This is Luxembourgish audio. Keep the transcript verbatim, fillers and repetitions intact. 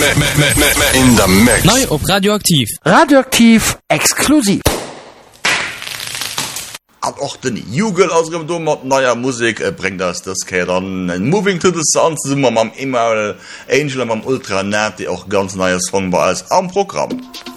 In der Mix. Neu op Radioaktiv. Radioaktiv exklusiv. An och den Jugel aus dem Dom mat neuer Musik äh, bringt das das Ke dann Moving to the Sun summmer mam immer Angel am Ultranet, die auch ganz neues Song war als am Programm.